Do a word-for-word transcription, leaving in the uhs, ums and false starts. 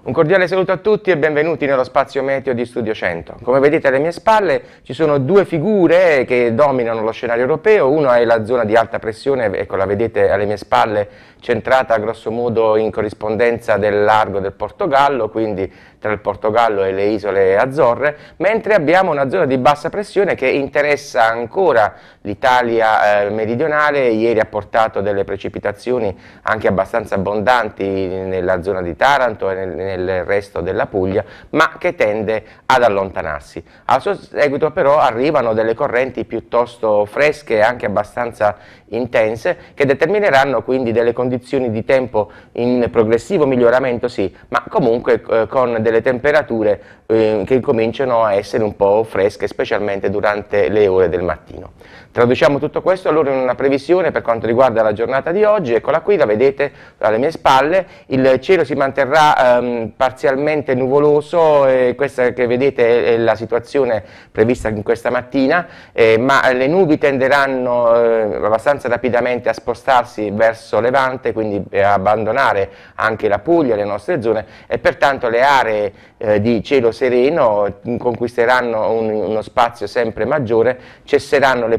Un cordiale saluto a tutti e benvenuti nello spazio meteo di Studio cento. Come vedete alle mie spalle ci sono due figure che dominano lo scenario europeo. Uno è la zona di alta pressione, ecco la vedete alle mie spalle, centrata grosso modo in corrispondenza del largo del Portogallo, quindi tra il Portogallo e le isole Azzorre, mentre abbiamo una zona di bassa pressione che interessa ancora l'Italia eh, meridionale. Ieri ha portato delle precipitazioni anche abbastanza abbondanti nella zona di Taranto e nel, nel resto della Puglia, ma che tende ad allontanarsi. Al suo seguito però arrivano delle correnti piuttosto fresche e anche abbastanza intense, che determineranno quindi delle condizioni di tempo in progressivo miglioramento, sì, ma comunque eh, con delle temperature eh, che cominciano a essere un po' fresche, specialmente durante le ore del mattino. Traduciamo tutto questo allora in una previsione per quanto riguarda la giornata di oggi. Eccola qui, la vedete alle mie spalle. Il cielo si manterrà ehm, parzialmente nuvoloso, e questa che vedete è la situazione prevista in questa mattina, eh, ma le nubi tenderanno eh, abbastanza rapidamente a spostarsi verso levante, quindi a abbandonare anche la Puglia, le nostre zone, e pertanto le aree eh, di cielo sereno conquisteranno un, uno spazio sempre maggiore, cesseranno le